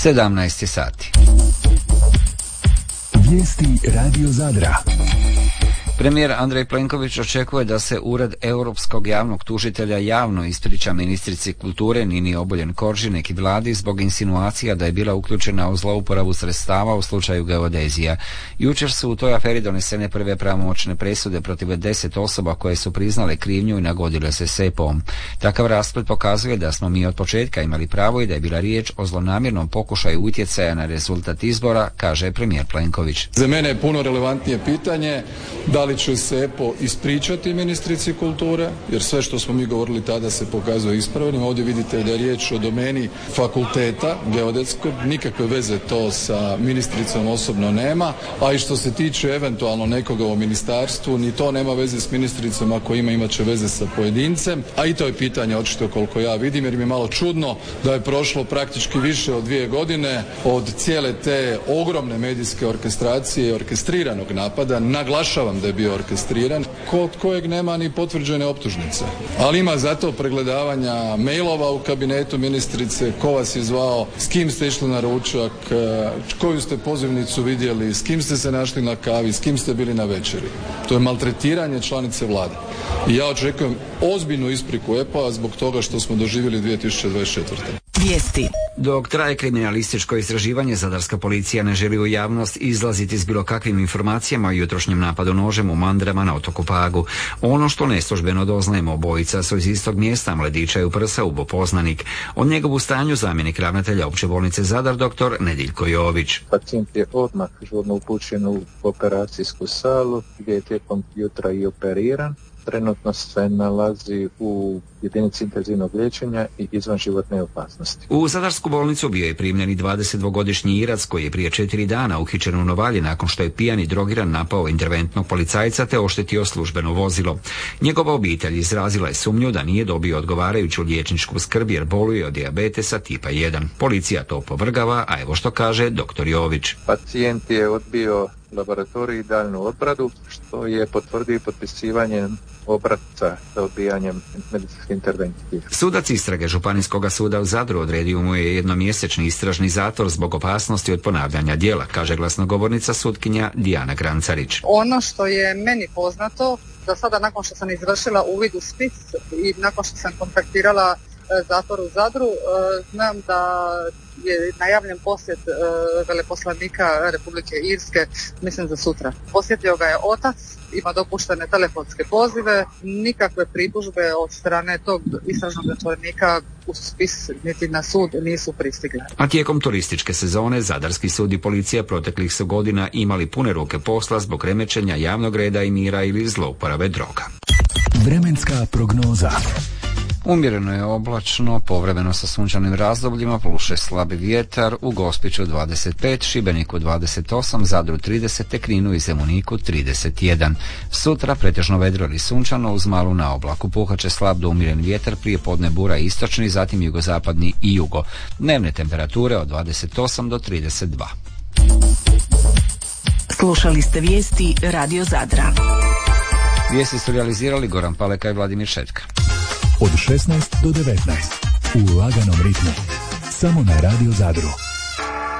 17 sati. Vijesti Radio Zadra. Premijer Andrej Plenković očekuje da se Ured Europskog javnog tužitelja javno ispriča ministrici kulture Nini Obuljen Koržinek i vladi zbog insinuacija da je bila uključena u zlouporabu sredstava u slučaju geodezija. Jučer su u toj aferi donesene prve pravomoćne presude protiv 10 osoba koje su priznale krivnju i nagodile se s EPO-om. Takav rasplet pokazuje da smo mi od početka imali pravo i da je bila riječ o zlonamjernom pokušaju utjecaja na rezultat izbora, kaže premijer Plenković. Za mene je puno relevantnije pitanje da li će se EPO ispričati ministrici kulture, jer sve što smo mi govorili tada se pokazuje ispravnim. Ovdje vidite da je riječ o domeni fakulteta geodetskog, nikakve veze to sa ministricom osobno nema, a i što se tiče eventualno nekoga u ministarstvu, ni to nema veze s ministricom, ako imat će veze sa pojedincem, a i to je pitanje očito koliko ja vidim, jer mi je malo čudno da je prošlo praktički više od 2 godine od cijele te ogromne medijske orkestracije i orkestriranog napada. Naglašavam da je bio orkestriran, kod kojeg nema ni potvrđene optužnice. Ali ima zato pregledavanja mailova u kabinetu ministrice, ko vas je zvao, s kim ste išli na ručak, koju ste pozivnicu vidjeli, s kim ste se našli na kavi, s kim ste bili na večeri. To je maltretiranje članice vlade. I ja očekujem ozbiljnu ispriku EPO-a zbog toga što smo doživjeli 2024. Vijesti. Dok traje kriminalističko istraživanje, zadarska policija ne želi u javnost izlaziti s bilo kakvim informacijama o jutrošnjem napadu nožem u Mandrama na otoku Pagu. Ono što neslužbeno doznajemo, obojica su iz istog mjesta, mladića je u prsa ubo poznanik. O njegovu stanju zamjenik ravnatelja opće bolnice Zadar, dr. Nediljko Jović. Pacijent je odmah žurno upućen u operacijsku salu gdje je tijekom jutra i operiran. Trenutno se nalazi u jedinici intenzivnog liječenja i izvan životne opasnosti. U Zadarsku bolnicu bio je primljen i 22-godišnji Irac koji je prije 4 dana uhićen u Novalji nakon što je pijan i drogiran napao interventnog policajca te oštetio službeno vozilo. Njegova obitelj izrazila je sumnju da nije dobio odgovarajuću liječničku skrb jer boluje od dijabetesa tipa 1. Policija to opovrgava, a evo što kaže dr. Jović. Pacijent je odbio laboratorij i daljnu obradu, što je potvrdio potpisivanjem obrasca za odbijanjem medicinske intervencije. Sudac istrage Županijskog suda u Zadru odredio mu je jednomjesečni istražni zatvor zbog opasnosti od ponavljanja djela, kaže glasnogovornica sutkinja Dijana Grancarić. Ono što je meni poznato, da sada nakon što sam izvršila uvid u spis i nakon što sam kontaktirala zatvor u Zadru, znam da je najavljen posjet veleposlanika Republike Irske, mislim za sutra. Posjetio ga je otac, ima dopuštene telefonske pozive, nikakve pritužbe od strane tog istražnog zatvorenika u spis niti na sud nisu pristigle. A tijekom turističke sezone Zadarski sud i policija proteklih su godina imali pune ruke posla zbog remećenja javnog reda i mira ili zlouporabe droga. Vremenska prognoza. Umjereno je oblačno, povremeno sa sunčanim razdobljima, pluše slabi vjetar, u Gospiću 25, Šibeniku 28, Zadru 30, te Kninu i Zemuniku 31. Sutra pretežno vedro ili sunčano uz malu naoblaku, puhaće slab do umjeren vjetar, prije podne bura istočni, zatim jugozapadni i jugo. Dnevne temperature od 28 do 32. Slušali ste vijesti Radio Zadra. Vijesti su realizirali Goran Paleka i Vladimir Šetka. Od 16 do 19 u laganom ritmu. Samo na Radio Zadru.